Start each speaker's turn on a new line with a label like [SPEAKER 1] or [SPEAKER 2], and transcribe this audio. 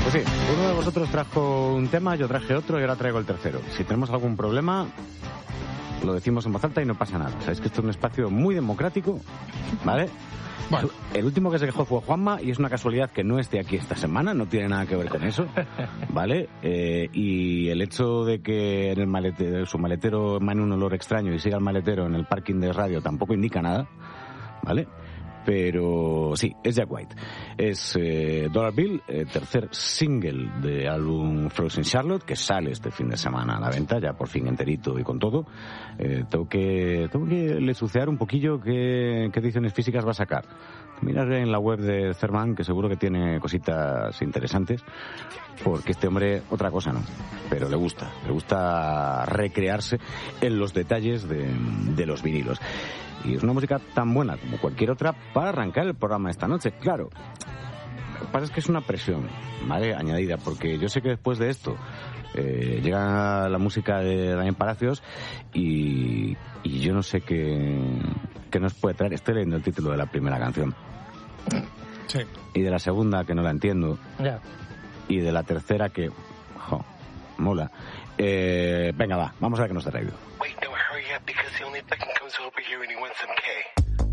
[SPEAKER 1] Pues sí, uno de vosotros trajo un tema, yo traje otro y ahora traigo el tercero. Si tenemos algún problema, lo decimos en voz alta y no pasa nada. Sabéis que esto es un espacio muy democrático, ¿vale? Bueno. El último que se quejó fue Juanma y es una casualidad que no esté aquí esta semana, no tiene nada que ver con eso, ¿vale? Y el hecho de que en el maletero, su maletero emane un olor extraño y siga el maletero en el parking de radio tampoco indica nada, ¿vale? Pero sí, es Jack White. Es Dollar Bill, tercer single de álbum Frozen Charlotte, que sale este fin de semana a la venta, ya por fin enterito y con todo. Tengo que lesucear un poquillo qué ediciones físicas va a sacar. Mirar en la web de Cerman, que seguro que tiene cositas interesantes, porque este hombre otra cosa no, pero le gusta recrearse en los detalles de los vinilos. Y es una música tan buena como cualquier otra para arrancar el programa esta noche. Claro, lo que pasa es que es una presión, ¿vale?, añadida, porque yo sé que después de esto llega la música de Damián Palacios y yo no sé qué nos puede traer. Estoy leyendo el título de la primera canción.
[SPEAKER 2] Sí.
[SPEAKER 1] Y de la segunda, que no la entiendo.
[SPEAKER 2] Ya.
[SPEAKER 1] Y de la tercera, que... mola. Venga, va, vamos a ver qué nos ha traído.
[SPEAKER 3] Wait, no, hurry up, because the only fucking comes over here when he wants some K.